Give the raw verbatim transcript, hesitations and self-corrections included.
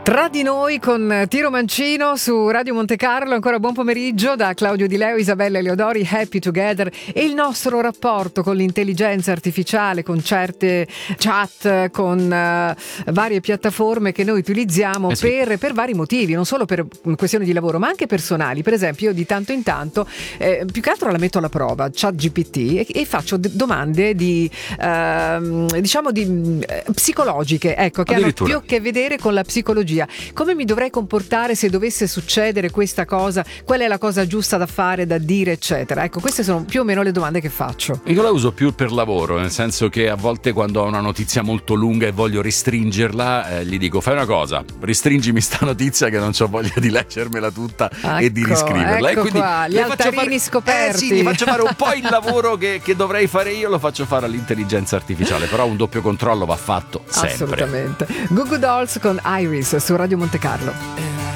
Tra di noi con Tiro Mancino su Radio Monte Carlo. Ancora buon pomeriggio da Claudio Di Leo, Isabella Eleodori. Happy Together, e il nostro rapporto con l'intelligenza artificiale, con certe chat, con uh, varie piattaforme che noi utilizziamo eh sì. per, per vari motivi, non solo per questioni di lavoro ma anche personali. Per esempio io di tanto in tanto eh, più che altro la metto alla prova, ChatGPT, e, e faccio d- domande di uh, diciamo di uh, psicologiche, ecco, che hanno più a che vedere con la psicologia. Come mi dovrei comportare se dovesse succedere questa cosa? Qual è la cosa giusta da fare, da dire, eccetera? Ecco, queste sono più o meno le domande che faccio. Io la uso più per lavoro, nel senso che a volte quando ho una notizia molto lunga e voglio restringerla, eh, gli dico: fai una cosa, restringimi sta notizia che non ho voglia di leggermela tutta ecco, e di riscriverla. Ecco e quindi qua, gli altarini fare, scoperti. Eh sì, gli faccio fare un po' il lavoro che, che dovrei fare io, lo faccio fare all'intelligenza artificiale, però un doppio controllo va fatto sempre. Assolutamente. Goo Goo Dolls con Iris su Radio Monte Carlo.